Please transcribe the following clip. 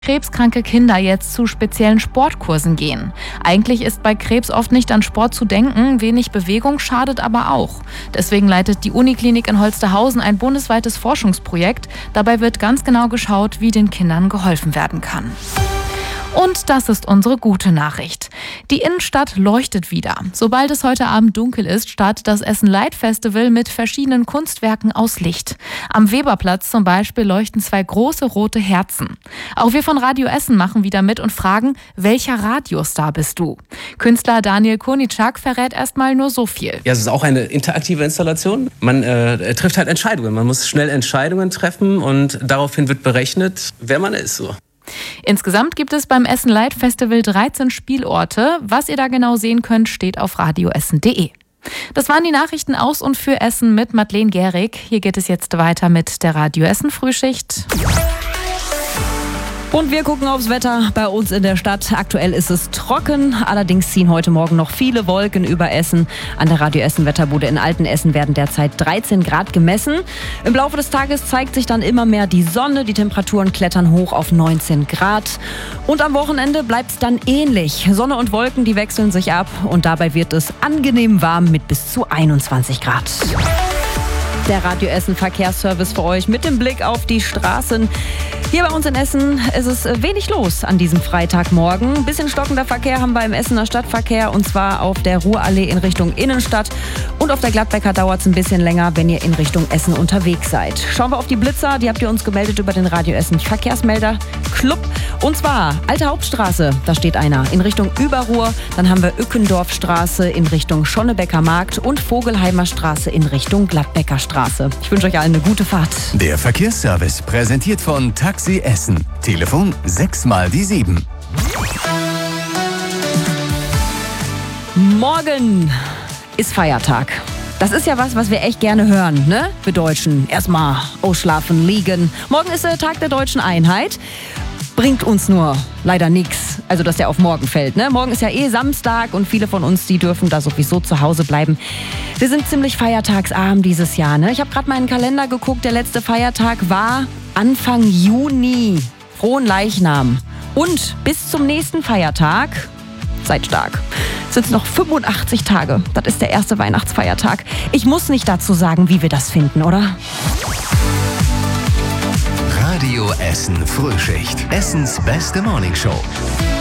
Krebskranke Kinder jetzt zu speziellen Sportkursen gehen. Eigentlich ist bei Krebs oft nicht an Sport zu denken, wenig Bewegung schadet aber auch. Deswegen leitet die Uniklinik in Holsterhausen ein bundesweites Forschungsprojekt. Dabei wird ganz genau geschaut, wie den Kindern geholfen werden kann. Und das ist unsere gute Nachricht. Die Innenstadt leuchtet wieder. Sobald es heute Abend dunkel ist, startet das Essen Light Festival mit verschiedenen Kunstwerken aus Licht. Am Weberplatz zum Beispiel leuchten 2 große rote Herzen. Auch wir von Radio Essen machen wieder mit und fragen, welcher Radiostar bist du? Künstler Daniel Konicak verrät erstmal nur so viel. Ja, es ist auch eine interaktive Installation. Man trifft halt Entscheidungen. Man muss schnell Entscheidungen treffen und daraufhin wird berechnet, wer man ist. So. Insgesamt gibt es beim Essen Light Festival 13 Spielorte. Was ihr da genau sehen könnt, steht auf radioessen.de. Das waren die Nachrichten aus und für Essen mit Madeleine Gehrig. Hier geht es jetzt weiter mit der Radio Essen Frühschicht. Und wir gucken aufs Wetter bei uns in der Stadt. Aktuell ist es trocken, allerdings ziehen heute Morgen noch viele Wolken über Essen. An der Radio Essen Wetterbude in Altenessen werden derzeit 13 Grad gemessen. Im Laufe des Tages zeigt sich dann immer mehr die Sonne. Die Temperaturen klettern hoch auf 19 Grad. Und am Wochenende bleibt es dann ähnlich. Sonne und Wolken, die wechseln sich ab und dabei wird es angenehm warm mit bis zu 21 Grad. Der Radio Essen Verkehrsservice für euch mit dem Blick auf die Straßen. Hier bei uns in Essen ist es wenig los an diesem Freitagmorgen. Ein bisschen stockender Verkehr haben wir im Essener Stadtverkehr und zwar auf der Ruhrallee in Richtung Innenstadt. Und auf der Gladbecker dauert es ein bisschen länger, wenn ihr in Richtung Essen unterwegs seid. Schauen wir auf die Blitzer, die habt ihr uns gemeldet über den Radio Essen Verkehrsmelder Club. Und zwar Alte Hauptstraße, da steht einer in Richtung Überruhr. Dann haben wir Ückendorfstraße in Richtung Schonnebecker Markt und Vogelheimer Straße in Richtung Gladbecker Straße. Ich wünsche euch allen eine gute Fahrt. Der Verkehrsservice präsentiert von Taxi Essen. Telefon 6x7. Morgen ist Feiertag. Das ist ja was wir echt gerne hören, ne? Wir Deutschen. Erstmal ausschlafen, liegen. Morgen ist der Tag der deutschen Einheit. Bringt uns nur leider nichts, also dass der auf morgen fällt. Ne? Morgen ist ja Samstag und viele von uns, die dürfen da sowieso zu Hause bleiben. Wir sind ziemlich feiertagsarm dieses Jahr. Ne? Ich habe gerade meinen Kalender geguckt, der letzte Feiertag war Anfang Juni. Frohen Leichnam. Und bis zum nächsten Feiertag, seid stark, sind es noch 85 Tage. Das ist der erste Weihnachtsfeiertag. Ich muss nicht dazu sagen, wie wir das finden, oder? Radio Essen Frühschicht. Essens beste Morningshow.